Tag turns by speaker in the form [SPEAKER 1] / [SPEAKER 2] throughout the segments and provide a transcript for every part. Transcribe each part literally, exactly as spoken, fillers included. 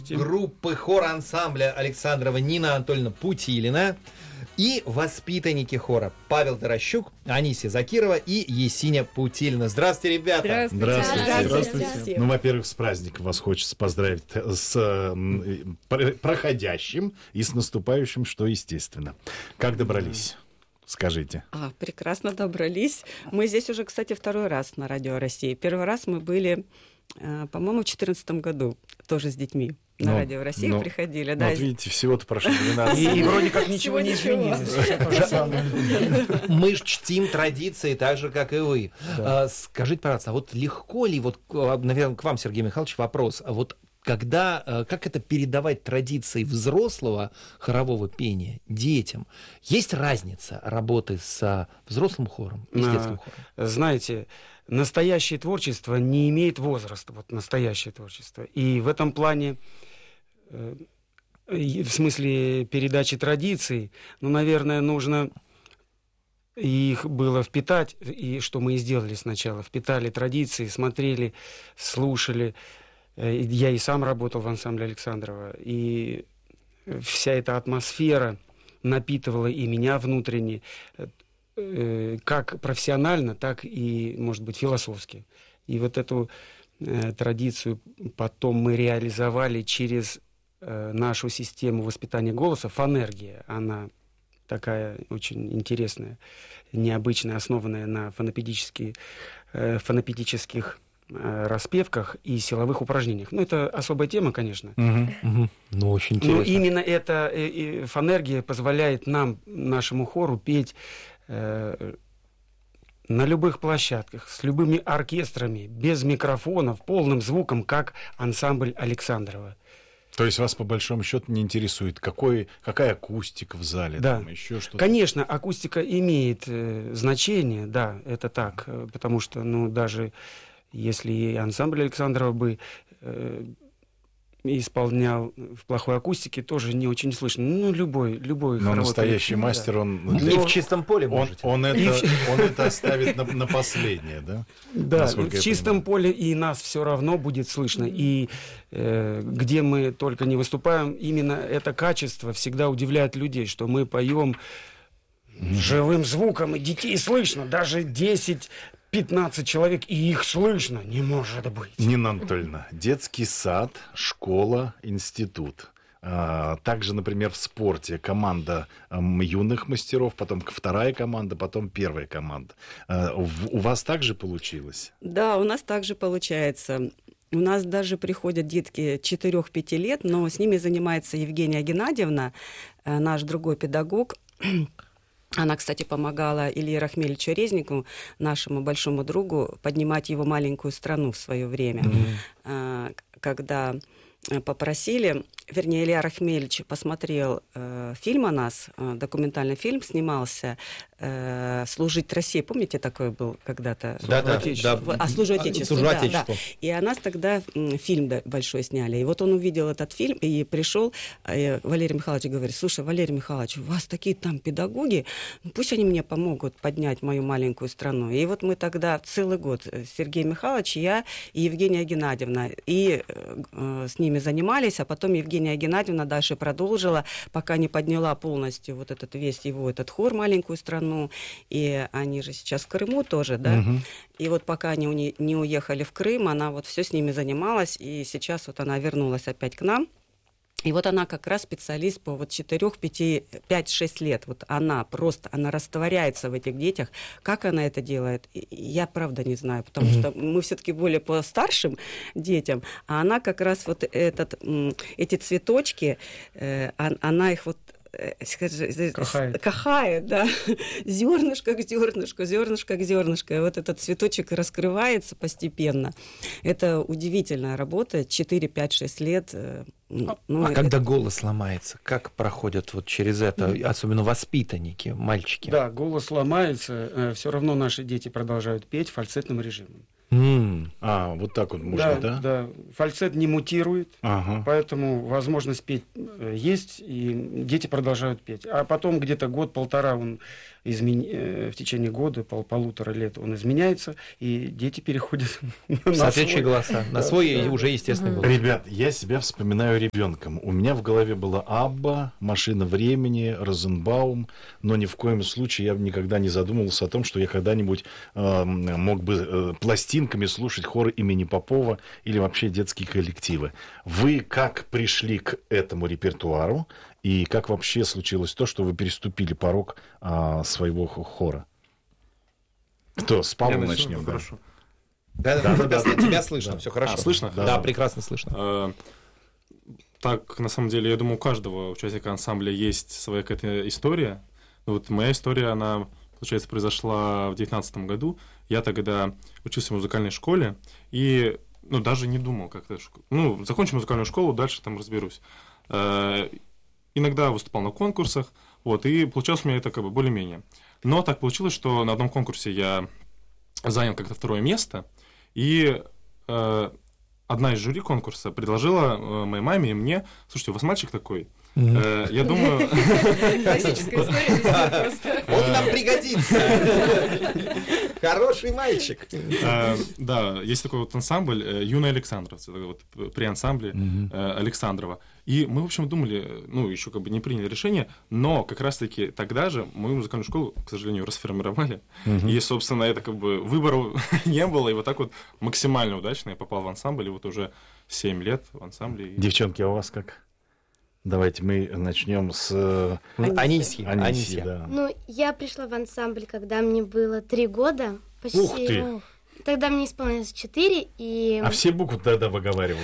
[SPEAKER 1] Здравствуйте.
[SPEAKER 2] Группы хор-ансамбля Александрова Нина Анатольевна Путилина и воспитанники хора Павел Таращук, Анисия Закирова и Есиня Путилина. Здравствуйте, ребята!
[SPEAKER 3] Здравствуйте. Здравствуйте.
[SPEAKER 1] Здравствуйте.
[SPEAKER 3] Здравствуйте.
[SPEAKER 1] Ну, во-первых, с праздником вас хочется поздравить с э, проходящим и с наступающим, что естественно. Как добрались? Скажите.
[SPEAKER 3] А, прекрасно добрались. Мы здесь уже, кстати, второй раз на Радио России. Первый раз мы были, э, по-моему, в две тысячи четырнадцатом году, тоже с детьми. На
[SPEAKER 1] но,
[SPEAKER 3] Радио России
[SPEAKER 1] но,
[SPEAKER 3] приходили.
[SPEAKER 1] Ну,
[SPEAKER 3] да.
[SPEAKER 1] вот видите, всего-то прошло двенадцать лет.
[SPEAKER 4] И вроде как ничего не изменилось.
[SPEAKER 2] Мы ж чтим традиции так же, как и вы. Скажите, пожалуйста, а вот легко ли, вот, наверное, к вам, Сергей Михайлович, вопрос, а вот когда, как это передавать традиции взрослого хорового пения детям? Есть разница работы с взрослым хором и с детским хором?
[SPEAKER 4] Знаете, настоящее творчество не имеет возраста, вот настоящее творчество. И в этом плане, в смысле передачи традиций, ну, наверное, нужно их было впитать, и что мы и сделали сначала. Впитали традиции, смотрели, слушали. Я и сам работал в ансамбле Александрова, и вся эта атмосфера напитывала и меня внутренне, как профессионально, так и, может быть, философски. И вот эту э, традицию потом мы реализовали через э, нашу систему воспитания голоса. Фонергия, она такая очень интересная, необычная, основанная на фонопедических, э, фонопедических э, распевках и силовых упражнениях. Ну, это особая тема, конечно.
[SPEAKER 2] Угу, угу. Ну, очень интересно.
[SPEAKER 4] Но именно эта э, э, фонергия позволяет нам, нашему хору, петь э, на любых площадках, с любыми оркестрами, без микрофонов, полным звуком, как ансамбль Александрова.
[SPEAKER 1] То есть вас, по большому счету, не интересует, какой, какая акустика в зале,
[SPEAKER 4] да.
[SPEAKER 1] Там, еще что-то?
[SPEAKER 4] Конечно, акустика имеет э, значение, да, это так, э, потому что, ну, даже если и ансамбль Александрова бы э, исполнял в плохой акустике, тоже не очень слышно. Ну, любой, любой
[SPEAKER 1] Но
[SPEAKER 4] хоровой
[SPEAKER 1] настоящий
[SPEAKER 4] коллектив,
[SPEAKER 1] мастер,
[SPEAKER 4] да.
[SPEAKER 1] он...
[SPEAKER 2] И в чистом поле
[SPEAKER 1] Он,
[SPEAKER 2] можете.
[SPEAKER 1] он, это, он это оставит на, на последнее, да?
[SPEAKER 4] Да,
[SPEAKER 1] Насколько
[SPEAKER 4] в чистом поле и нас все равно будет слышно. И э, где мы только не выступаем, именно это качество всегда удивляет людей, что мы поем живым звуком, и детей слышно. Даже десять-пятнадцать человек, и их слышно. Не может быть.
[SPEAKER 1] Нина Анатольевна, детский сад, школа, институт. А, также, например, в спорте команда м, юных мастеров, потом вторая команда, потом первая команда. А, в, у вас также получилось?
[SPEAKER 3] Да, у нас также получается. У нас даже приходят детки четыре-пять лет, но с ними занимается Евгения Геннадьевна, наш другой педагог. Она, кстати, помогала Илье Рахмелевичу Резнику, нашему большому другу, поднимать его маленькую страну в свое время. Mm-hmm. Когда попросили, вернее, Илья Рахмелевич посмотрел э, фильм о нас, э, документальный фильм снимался э, «Служить России». Помните, такой был когда-то?
[SPEAKER 2] Да, да, да.
[SPEAKER 3] А «Служу Отечеству».
[SPEAKER 2] «Служу
[SPEAKER 3] да,
[SPEAKER 2] Отечеству».
[SPEAKER 3] Да. И о нас тогда м, фильм большой сняли. И вот он увидел этот фильм и пришел, э, Валерий Михайлович говорит: слушай, Валерий Михайлович, у вас такие там педагоги, ну, пусть они мне помогут поднять мою маленькую страну. И вот мы тогда целый год, Сергей Михайлович, я и Евгения Геннадьевна, и э, с ними занимались, а потом Евгения Геннадьевна дальше продолжила, пока не подняла полностью вот этот весь его этот хор «Маленькую страну», и они же сейчас в Крыму тоже, да, угу. И вот пока они не уехали в Крым, она вот все с ними занималась, и сейчас вот она вернулась опять к нам. И вот она как раз специалист по вот четырёх, пяти, пять-шесть лет. Вот она просто, она растворяется в этих детях. Как она это делает, я правда не знаю, потому mm-hmm. что мы все-таки более по старшим детям, а она как раз вот этот, эти цветочки, она их вот
[SPEAKER 4] Кахает.
[SPEAKER 3] Кахает, да. Зернышко к зернышку, зернышко к зернышку. И вот этот цветочек раскрывается постепенно. Это удивительная работа. четыре, пять, шесть лет.
[SPEAKER 2] Ну,
[SPEAKER 3] ну,
[SPEAKER 2] а
[SPEAKER 3] это...
[SPEAKER 2] когда голос ломается, как проходят вот через это, mm-hmm. особенно воспитанники, мальчики?
[SPEAKER 4] Да, голос ломается. Все равно наши дети продолжают петь фальцетным режимом.
[SPEAKER 2] М.
[SPEAKER 1] А, вот так вот можно, да?
[SPEAKER 4] Да, да. Фальцет не мутирует,
[SPEAKER 1] Ага.
[SPEAKER 4] поэтому возможность петь э, есть, и дети продолжают петь. А потом где-то год-полтора он измен... э, в течение года, пол- полутора лет он изменяется, и дети переходят на
[SPEAKER 2] Соответствующие
[SPEAKER 4] свой.
[SPEAKER 2] голоса. На свой и уже естественный голос.
[SPEAKER 1] Ребят, я себя вспоминаю ребенком. У меня в голове была Абба, «Машина времени», Розенбаум, но ни в коем случае я никогда не задумывался о том, что я когда-нибудь э, мог бы э, пластинками слушать хоры имени Попова или вообще детские коллективы. Вы как пришли к этому репертуару и как вообще случилось то, что вы переступили порог э, своего хора? Кто? С Павла
[SPEAKER 5] Я начну?
[SPEAKER 1] начнем.
[SPEAKER 5] Ну,
[SPEAKER 1] да?
[SPEAKER 5] Хорошо.
[SPEAKER 2] Да, да, тебя, тебя слышно,
[SPEAKER 1] Да.
[SPEAKER 2] все хорошо.
[SPEAKER 5] А, слышно?
[SPEAKER 2] Да,
[SPEAKER 1] Да.
[SPEAKER 2] прекрасно слышно.
[SPEAKER 5] Э, Так, на самом деле, я думаю, у каждого участника ансамбля есть своя какая-то история. Ну, вот моя история, она, получается, произошла в девятнадцатом году. Я тогда учился в музыкальной школе и, ну, даже не думал как-то... шк- Ну, закончу музыкальную школу, дальше там разберусь. Э, Иногда выступал на конкурсах, вот, и получалось у меня это как бы более-менее. Но так получилось, что на одном конкурсе я занял как-то второе место, и э, одна из жюри конкурса предложила э, моей маме и мне: слушайте, у вас мальчик такой. Э, я думаю...
[SPEAKER 6] Классическая история просто.
[SPEAKER 2] Он нам пригодится. Хороший мальчик.
[SPEAKER 5] Э, Да, есть такой вот ансамбль э, «Юные Александровцы», это вот при ансамбле
[SPEAKER 1] Мгм.
[SPEAKER 5] э, Александрова. И мы, в общем, думали, ну, еще как бы не приняли решение, но как раз-таки тогда же мою музыкальную школу, к сожалению, расформировали.
[SPEAKER 1] Мгм.
[SPEAKER 5] И, собственно, это как бы выбора не было, и вот так вот максимально удачно я попал в ансамбль, и вот уже семь лет в ансамбле. И-
[SPEAKER 1] Девчонки, а у вас как? Давайте мы начнем с э,
[SPEAKER 2] Анисьи.
[SPEAKER 1] Анисьи,
[SPEAKER 2] Анисья.
[SPEAKER 1] да.
[SPEAKER 7] Ну, я пришла в ансамбль, когда мне было три года. Почти.
[SPEAKER 1] Ух ты!
[SPEAKER 7] Тогда мне исполнилось четыре, и...
[SPEAKER 1] А все буквы тогда выговаривала.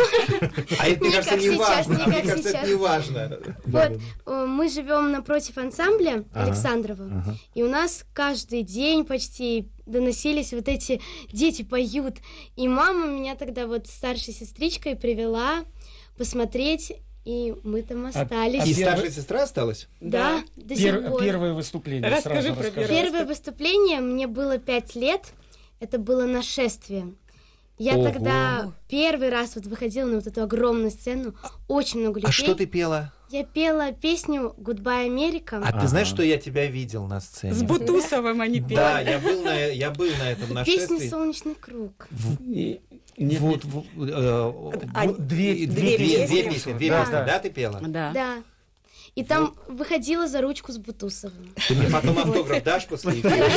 [SPEAKER 2] А это, мне
[SPEAKER 7] Не
[SPEAKER 2] кажется,
[SPEAKER 7] как
[SPEAKER 2] не
[SPEAKER 7] сейчас,
[SPEAKER 2] важно.
[SPEAKER 7] не
[SPEAKER 2] А мне
[SPEAKER 7] как
[SPEAKER 2] кажется, это
[SPEAKER 7] сейчас.
[SPEAKER 2] не важно.
[SPEAKER 7] Вот, э, мы живем напротив ансамбля
[SPEAKER 1] Ага,
[SPEAKER 7] Александрова,
[SPEAKER 1] ага.
[SPEAKER 7] и у нас каждый день почти доносились вот эти дети поют. И мама меня тогда вот с старшей сестричкой привела посмотреть, и мы там остались.
[SPEAKER 2] И
[SPEAKER 4] первый-
[SPEAKER 2] старшая сестра осталась?
[SPEAKER 7] Да, до
[SPEAKER 4] Пер-
[SPEAKER 7] сих пор.
[SPEAKER 4] Первое выступление.
[SPEAKER 3] Расскажи
[SPEAKER 4] сразу
[SPEAKER 3] про
[SPEAKER 4] расскажи.
[SPEAKER 3] первое.
[SPEAKER 7] Первое выступление мне было пять лет. Это было нашествие. Я
[SPEAKER 2] Ого.
[SPEAKER 7] тогда первый раз вот выходила на вот эту огромную сцену. Очень много людей.
[SPEAKER 2] А что ты пела?
[SPEAKER 7] Я пела песню «Goodbye, Америка».
[SPEAKER 2] А
[SPEAKER 1] Ага.
[SPEAKER 2] ты знаешь, что я тебя видел на сцене?
[SPEAKER 3] С Бутусовым они пели.
[SPEAKER 2] Да, я был на, я был на этом
[SPEAKER 7] Песню
[SPEAKER 2] нашествии.
[SPEAKER 7] «Солнечный круг».
[SPEAKER 4] И- нет,
[SPEAKER 2] Вот,
[SPEAKER 4] нет.
[SPEAKER 2] вот, э,
[SPEAKER 3] А,
[SPEAKER 2] вот
[SPEAKER 4] две-
[SPEAKER 2] две,
[SPEAKER 3] две
[SPEAKER 2] две,
[SPEAKER 3] песни.
[SPEAKER 2] две песни, две
[SPEAKER 4] Да,
[SPEAKER 2] песни,
[SPEAKER 4] да.
[SPEAKER 2] да, ты пела?
[SPEAKER 3] Да.
[SPEAKER 7] Да. И там выходила за ручку с Бутусовым.
[SPEAKER 2] Ты мне потом автограф дашь после эфира?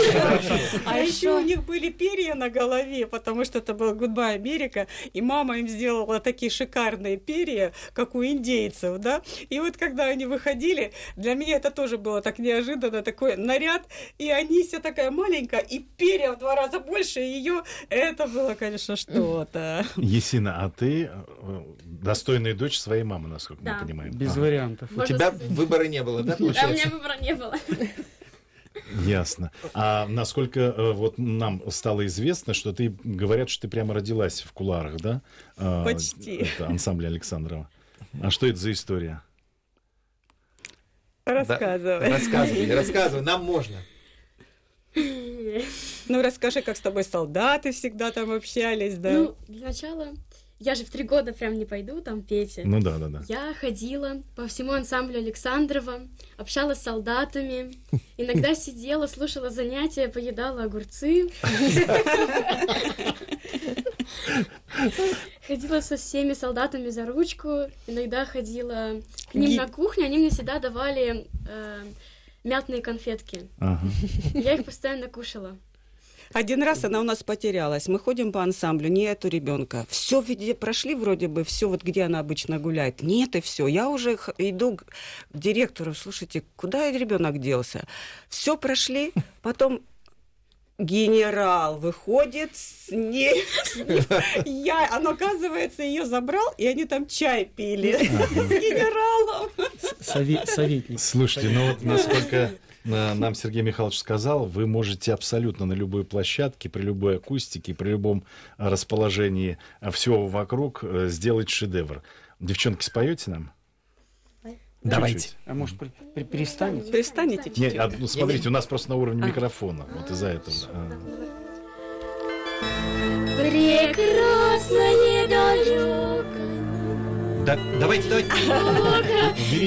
[SPEAKER 3] А еще у них были перья на голове, потому что это был Goodbye, Америка, и мама им сделала такие шикарные перья, как у индейцев, да. И вот когда они выходили, для меня это тоже было так неожиданно, такой наряд, и Анися такая маленькая, и перья в два раза больше ее. Это было, конечно, что-то.
[SPEAKER 1] Есина, а ты э, достойная дочь своей мамы, насколько
[SPEAKER 6] Да.
[SPEAKER 1] мы понимаем.
[SPEAKER 4] Без
[SPEAKER 1] Ага.
[SPEAKER 4] вариантов.
[SPEAKER 2] У
[SPEAKER 6] Можно
[SPEAKER 2] тебя
[SPEAKER 6] сказать.
[SPEAKER 2] выбора не было, да,
[SPEAKER 6] Да, у меня
[SPEAKER 2] получается?
[SPEAKER 6] выбора не было.
[SPEAKER 1] Ясно. А насколько э, вот нам стало известно, что ты, говорят, что ты прямо родилась в кулуарах, да? А,
[SPEAKER 3] Почти.
[SPEAKER 1] Это ансамбль Александрова. А что это за история?
[SPEAKER 3] Рассказывай.
[SPEAKER 2] Рассказывай, рассказывай, нам можно.
[SPEAKER 3] Ну, расскажи, как с тобой солдаты всегда там общались, да?
[SPEAKER 6] Ну, для начала, я же в три года прям не пойду там петь.
[SPEAKER 1] Ну да, да, да.
[SPEAKER 6] Я ходила по всему ансамблю Александрова, общалась с солдатами, иногда сидела, слушала занятия, поедала огурцы. Ходила со всеми солдатами за ручку, иногда ходила к ним
[SPEAKER 3] Ги-
[SPEAKER 6] на кухню, они мне всегда давали э, мятные конфетки.
[SPEAKER 1] Ага.
[SPEAKER 6] Я их постоянно кушала.
[SPEAKER 3] Один раз она у нас потерялась. Мы ходим по ансамблю, нету ребенка. Все везде прошли вроде бы, все вот где она обычно гуляет. Нет, и все. Я уже х- иду к к директору, слушайте, куда ребенок делся? Все прошли, потом генерал выходит с ней. с ним. Я, он, оказывается, ее забрал, и они там чай пили с генералом.
[SPEAKER 4] Сове- советник.
[SPEAKER 1] Слушайте, ну вот насколько э, нам Сергей Михайлович сказал, вы можете абсолютно на любой площадке, при любой акустике, при любом э, расположении э, всего вокруг э, сделать шедевр. Девчонки, споете нам?
[SPEAKER 2] Давайте.
[SPEAKER 1] Чуть-чуть.
[SPEAKER 4] А может, при- при- перестанете?
[SPEAKER 3] Перестанете
[SPEAKER 1] Нет, а, ну, смотрите, у нас просто на уровне
[SPEAKER 3] А.
[SPEAKER 1] микрофона. Вот из-за этого. А.
[SPEAKER 7] Прекрасное далеко.
[SPEAKER 2] Да, давайте, давайте.
[SPEAKER 7] Далеко.
[SPEAKER 2] Уберите